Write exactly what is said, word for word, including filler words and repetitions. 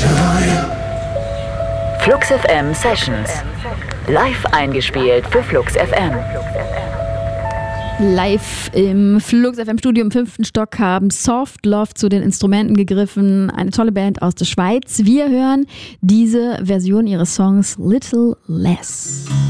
Flux F M Sessions. Live eingespielt für Flux F M. Live im Flux F M Studio im fünften Stock haben Soft Love zu den Instrumenten gegriffen. Eine tolle Band aus der Schweiz. Wir hören diese Version ihres Songs Little Less.